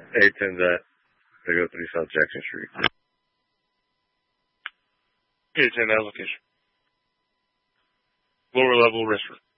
810 that. They go 3 South Jackson Street. 810 that location. Lower level restaurant.